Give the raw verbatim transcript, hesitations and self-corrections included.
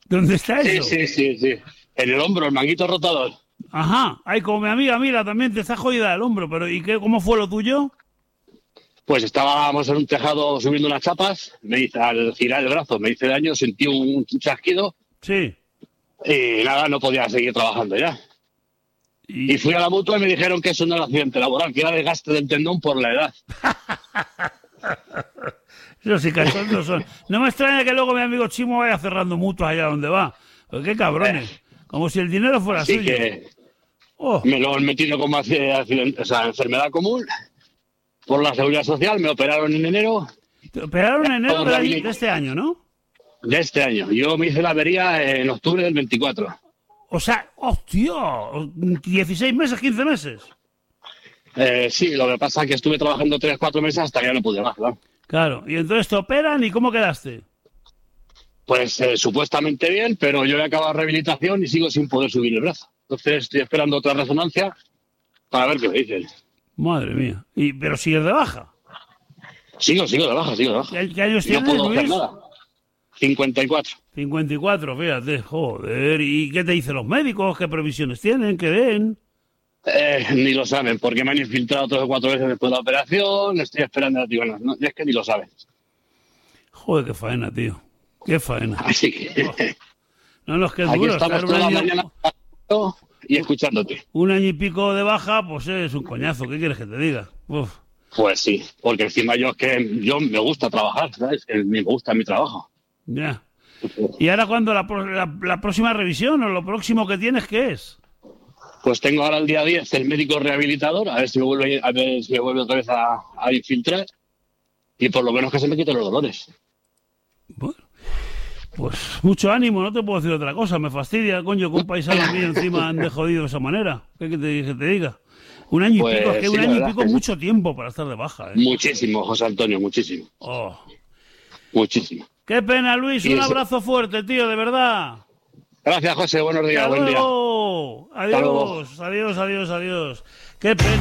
¿Dónde está Sí, eso? sí, sí, sí. En el hombro, el manguito rotador. Ajá. Ay, como mi amiga, mira, también te está jodida el hombro. Pero ¿y qué, cómo fue lo tuyo? Pues estábamos en un tejado subiendo unas chapas, me hice, al girar el brazo me hice daño, sentí un chasquido Sí. y nada, no podía seguir trabajando ya. Y Y... fui a la mutua y me dijeron que eso no era accidente laboral, que era desgaste del tendón por la edad. Esos sí cachondos son. No me extraña que luego mi amigo Chimo vaya cerrando mutuas allá donde va. Pero qué cabrones. Como si el dinero fuera Así suyo. que Oh, me lo han metido como accidente, o sea, enfermedad común por la seguridad social, me operaron en enero te operaron en enero del año- de de este año, ¿no? este año. Yo me hice la avería en octubre del veinticuatro. O sea, hostia, dieciséis meses, quince meses. Eh, sí, lo que pasa es que estuve trabajando tres cuatro meses hasta que ya no pude más, claro. Claro, y entonces te operan y ¿cómo quedaste? Pues eh, supuestamente bien, pero yo he acabado rehabilitación y sigo sin poder subir el brazo. Entonces estoy esperando otra resonancia para ver qué me dicen. Madre mía. Y, pero sigues de baja. Sigo, sigo de baja, sigo de baja. ¿Qué, qué años Y no tienes, puedo hacer Luis? nada. cincuenta y cuatro. cincuenta y cuatro, fíjate, joder. ¿Y qué te dicen los médicos? ¿Qué previsiones tienen? ¿Qué den? Eh, ni lo saben, porque me han infiltrado tres o cuatro veces después de la operación. Estoy esperando, digo, no, no, es que ni lo saben. Joder, qué faena, tío. Qué faena. Así que No, no, es que es aquí duro. estamos Estar un toda la año, mañana y escuchándote. un año y pico de baja, pues es un coñazo. ¿Qué quieres que te diga? Uf, Pues sí, porque encima yo es que yo me gusta trabajar, ¿sabes? Que me gusta mi trabajo. ya. ¿Y ahora cuándo la, pro- la, la próxima revisión o lo próximo que tienes, qué es? Pues tengo ahora el día diez el médico rehabilitador, a ver si me vuelve, a ver si me vuelve otra vez a, a infiltrar y por lo menos que se me quiten los dolores. Bueno, pues mucho ánimo, no te puedo decir otra cosa. Me fastidia, coño, que un paisano mío encima ande jodido de esa manera. ¿Qué que te, que te diga? Un año y Pues pico, es que sí, un la año y verdad pico que es sí. mucho tiempo para estar de baja, ¿eh? Muchísimo, José Antonio, muchísimo, Oh. muchísimo. Qué pena, Luis. Y Un eso- abrazo fuerte, tío, de verdad. Gracias, José, buenos días, Hasta buen día. luego. Hasta luego. Adiós, adiós, adiós, adiós. Qué pena.